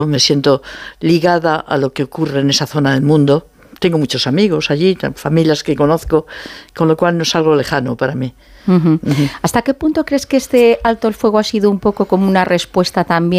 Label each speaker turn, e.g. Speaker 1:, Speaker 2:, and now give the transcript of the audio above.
Speaker 1: Me siento ligada a lo que ocurre en esa zona del mundo. Tengo muchos amigos allí, familias que conozco, con lo cual no es algo lejano para mí.
Speaker 2: ¿Hasta qué punto crees que este alto el fuego ha sido un poco como una respuesta también